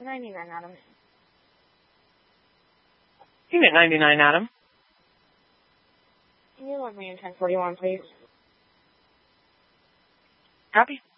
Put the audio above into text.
$99, Adam. Unit 99, Adam. Can you log me in 1041, please? Copy.